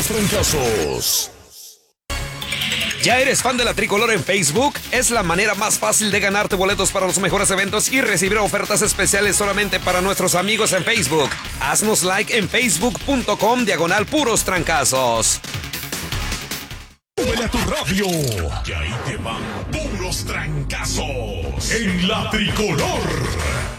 puros trancazos. ¿Ya eres fan de la Tricolor en Facebook? Es la manera más fácil de ganarte boletos para los mejores eventos y recibir ofertas especiales solamente para nuestros amigos en Facebook. Haznos like en facebook.com/puros trancazos. Súbele a tu radio, que ahí te van puros trancazos en la Tricolor.